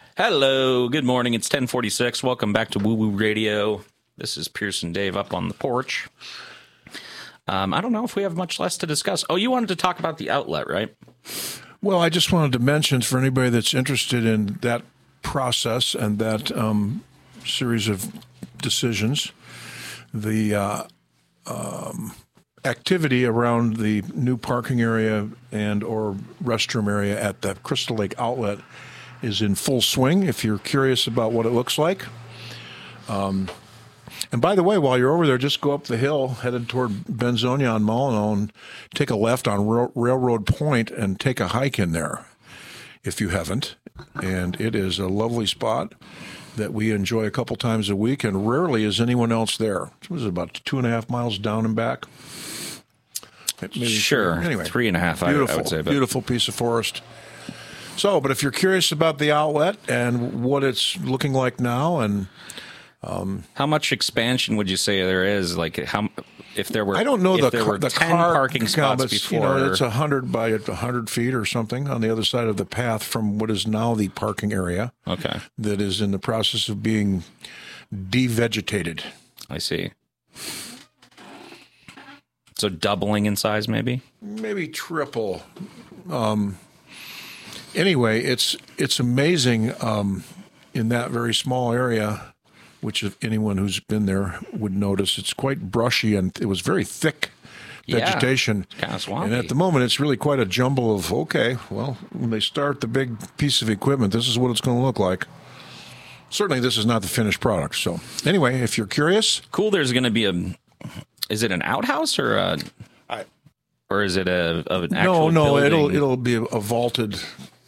Hello, good morning. It's 10:46. Welcome back to Woo Woo Radio. This is Pearson Dave up on the porch. I don't know if we have much less to discuss. Oh, you wanted to talk about the outlet, right? Well, I just wanted to mention for anybody that's interested in that process and that series of decisions, the activity around the new parking area and or restroom area at the Crystal Lake Outlet is in full swing. If you're curious about what it looks like. And by the way, while you're over there, just go up the hill, headed toward Benzonia on Molyneux, and take a left on Railroad Point and take a hike in there, if you haven't. And it is a lovely spot that we enjoy a couple times a week, and rarely is anyone else there. It was about 2.5 miles down and back. Sure. Anyway, 3.5, I would say. But beautiful piece of forest. So, but if you're curious about the outlet and what it's looking like now, and how much expansion would you say there is? Like, how if there were? I don't know if the there were 10 car parking spots but, before. it's 100 by 100 feet or something on the other side of the path from what is now the parking area. Okay, that is in the process of being devegetated. I see. So doubling in size, maybe Triple. Anyway, it's amazing in that very small area, which if anyone who's been there would notice, it's quite brushy and it was very thick vegetation. Yeah, kind of swampy. And at the moment, it's really quite a jumble of, okay, well, when they start the big piece of equipment, this is what it's going to look like. Certainly, this is not the finished product. So anyway, if you're curious. Cool, there's going to be is it an outhouse or or is it an actual building? It'll be a vaulted,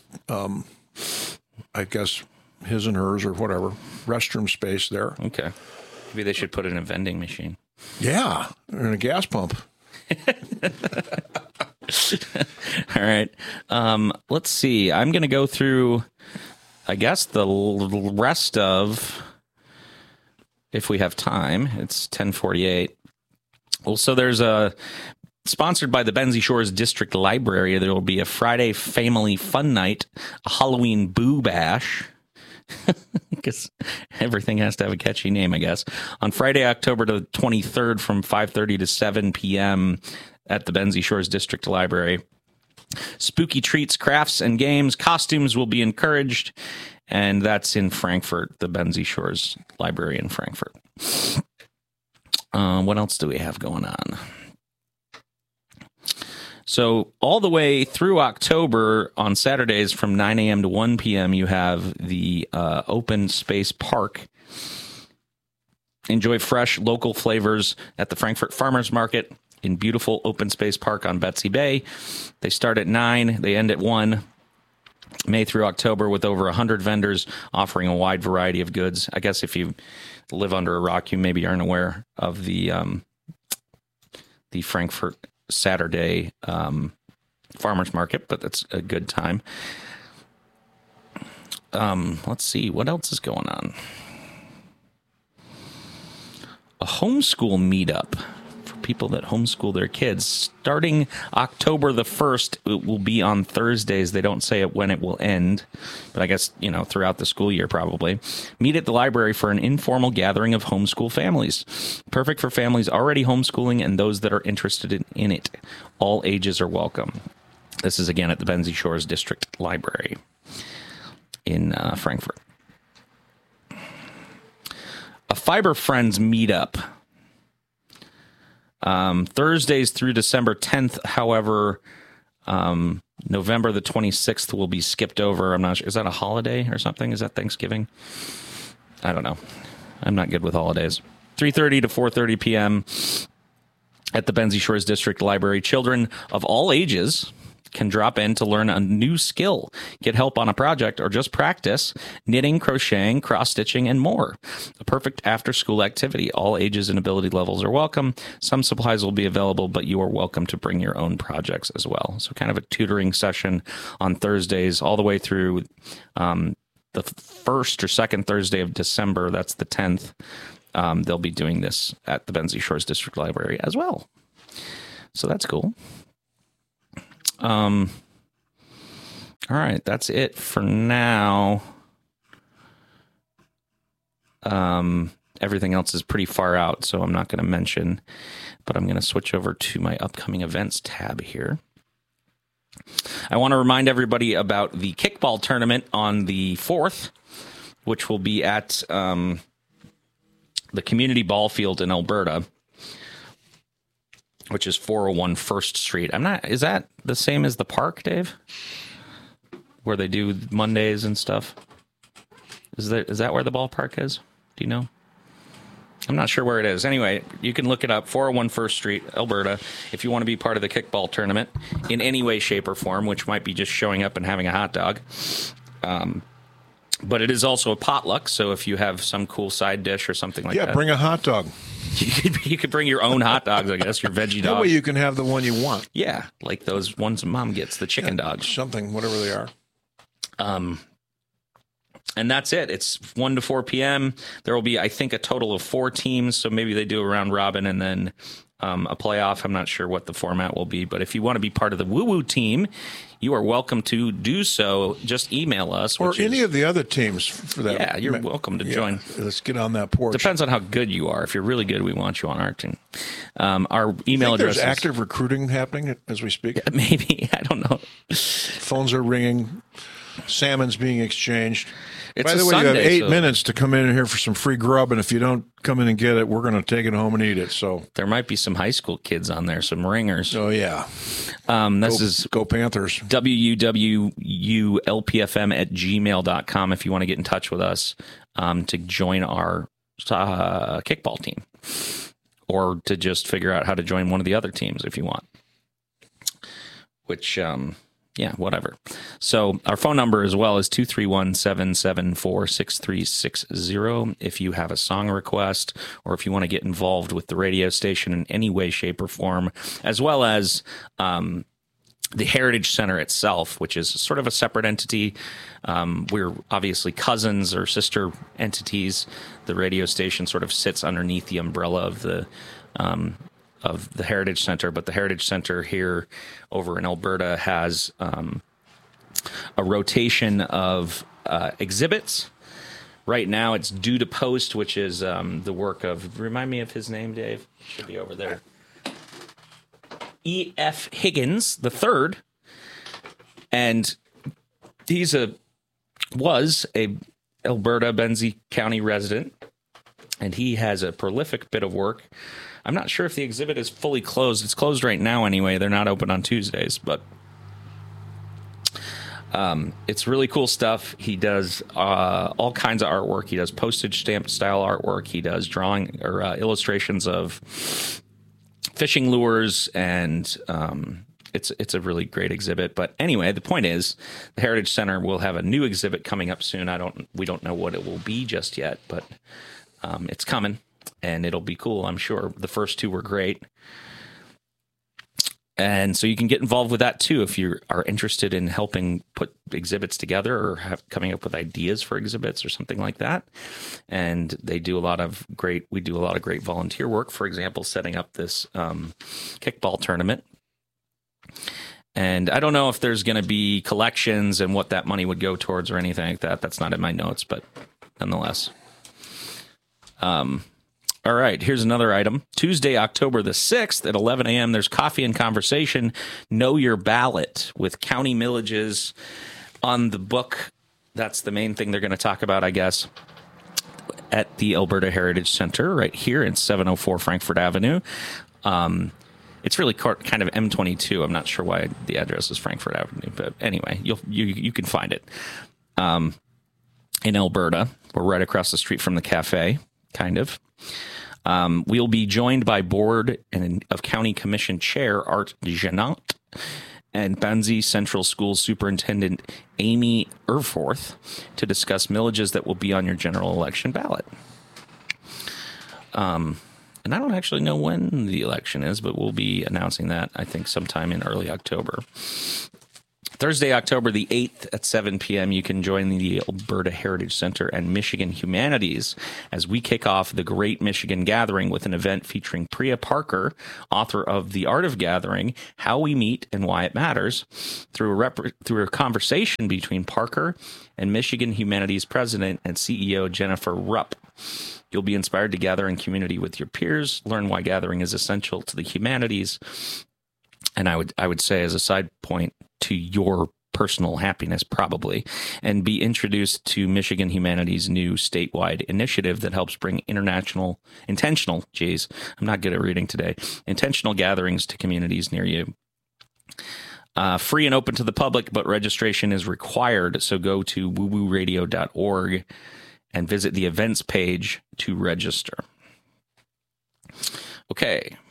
I guess, his and hers or whatever, restroom space there. Okay. Maybe they should put in a vending machine. Yeah, and a gas pump. All right. Let's see. I'm going to go through, I guess, the rest of, if we have time. It's 10:48. Well, so there's sponsored by the Benzie Shores District Library. There will be a Friday Family Fun Night, a Halloween Boo Bash. Because everything has to have a catchy name, I guess. On Friday, October the 23rd from 5:30 to 7 p.m. at the Benzie Shores District Library. Spooky treats, crafts, and games. Costumes will be encouraged. And that's in Frankfort, the Benzie Shores Library in Frankfort. What else do we have going on? So all the way through October on Saturdays from 9 a.m. to 1 p.m., you have the Open Space Park. Enjoy fresh local flavors at the Frankfort Farmers Market in beautiful Open Space Park on Betsy Bay. They start at 9, they end at 1. May through October with over 100 vendors offering a wide variety of goods. I guess if you live under a rock, you maybe aren't aware of the Frankfort Saturday farmers market, but that's a good time. Let's see what else is going on. A homeschool meetup for people that homeschool their kids starting October the 1st. It will be on Thursdays. They don't say it when it will end, but I guess, throughout the school year, probably. Meet at the library for an informal gathering of homeschool families. Perfect for families already homeschooling and those that are interested in it. All ages are welcome. This is again at the Benzie Shores District Library in Frankfort. A Fiber Friends meetup. Thursdays through December 10th, however, November the 26th will be skipped over. I'm not sure. Is that a holiday or something? Is that Thanksgiving? I don't know. I'm not good with holidays. 3:30 to 4:30 p.m. at the Benzie Shores District Library. Children of all ages can drop in to learn a new skill, get help on a project, or just practice knitting, crocheting, cross-stitching, and more. A perfect after-school activity. All ages and ability levels are welcome. Some supplies will be available, but you are welcome to bring your own projects as well. So kind of a tutoring session on Thursdays all the way through the first or second Thursday of December. That's the 10th. They'll be doing this at the Benzie Shores District Library as well. So that's cool. All right, that's it for now. Everything else is pretty far out, so I'm not going to mention, but I'm going to switch over to my upcoming events tab here. I want to remind everybody about the kickball tournament on the 4th, which will be at the community ball field in Alberta, which is 401 First Street. Is that the same as the park, Dave? Where they do Mondays and stuff? Is that where the ballpark is? Do you know? I'm not sure where it is. Anyway, you can look it up, 401 First Street, Alberta, if you want to be part of the kickball tournament in any way, shape, or form, which might be just showing up and having a hot dog. But it is also a potluck, so if you have some cool side dish or something like that. Yeah, bring a hot dog. You could bring your own hot dogs, I guess, your veggie dogs. That way you can have the one you want. Yeah, like those ones Mom gets, the chicken dogs. Something, whatever they are. And that's it. It's 1 to 4 p.m. There will be, I think, a total of 4 teams. So maybe they do a round robin and then a playoff. I'm not sure what the format will be. But if you want to be part of the Woo Woo team, you are welcome to do so. Just email us. Or any of the other teams for that. Yeah, you're welcome to join. Let's get on that porch. Depends on how good you are. If you're really good, we want you on our team. Our email address there's active recruiting happening as we speak? Maybe. I don't know. Phones are ringing. Salmon's being exchanged. It's By the way, Sunday, you have 8 minutes to come in here for some free grub, and if you don't come in and get it, we're going to take it home and eat it. So there might be some high school kids on there, some ringers. Oh, yeah. Go Panthers. www.lpfm@gmail.com if you want to get in touch with us to join our kickball team or to just figure out how to join one of the other teams if you want. Which... yeah, whatever. So our phone number as well is 231-774-6360 if you have a song request or if you want to get involved with the radio station in any way, shape, or form, as well as the Heritage Center itself, which is sort of a separate entity. We're obviously cousins or sister entities. The radio station sort of sits underneath the umbrella of the Heritage Center, but the Heritage Center here over in Alberta has a rotation of exhibits. Right now it's Due to Post, which is the work of, remind me of his name, Dave? Should be over there. E.F. Higgins III, and he's was a Alberta Benzie County resident, and he has a prolific bit of work. I'm not sure if the exhibit is fully closed. It's closed right now anyway. They're not open on Tuesdays, but it's really cool stuff. He does all kinds of artwork. He does postage stamp style artwork. He does drawing or illustrations of fishing lures, and it's a really great exhibit. But anyway, the point is, the Heritage Center will have a new exhibit coming up soon. We don't know what it will be just yet, but it's coming. And it'll be cool, I'm sure. The first 2 were great. And so you can get involved with that, too, if you are interested in helping put exhibits together or coming up with ideas for exhibits or something like that. And we do a lot of great volunteer work, for example, setting up this kickball tournament. And I don't know if there's going to be collections and what that money would go towards or anything like that. That's not in my notes, but nonetheless. All right, here's another item. Tuesday, October the 6th at 11 a.m., there's Coffee and Conversation, Know Your Ballot, with county millages on the book. That's the main thing they're going to talk about, I guess, at the Alberta Heritage Center right here in 704 Frankfurt Avenue. It's really kind of M22. I'm not sure why the address is Frankfurt Avenue, but anyway, you can find it. In Alberta, we're right across the street from the cafe, kind of. We'll be joined by Board of County Commission Chair Art Janot and Benzie Central School Superintendent Amy Erforth to discuss millages that will be on your general election ballot. And I don't actually know when the election is, but we'll be announcing that, I think, sometime in early October. Thursday, October the 8th at 7 p.m., you can join the Alberta Heritage Center and Michigan Humanities as we kick off the Great Michigan Gathering with an event featuring Priya Parker, author of The Art of Gathering, How We Meet and Why It Matters, through a conversation between Parker and Michigan Humanities President and CEO Jennifer Rupp. You'll be inspired to gather in community with your peers, learn why gathering is essential to the humanities, and I would say as a side point, to your personal happiness, probably, and be introduced to Michigan Humanities' new statewide initiative that helps bring intentional, I'm not good at reading today, intentional gatherings to communities near you. Free and open to the public, but registration is required, so go to woowooradio.org and visit the events page to register. Okay,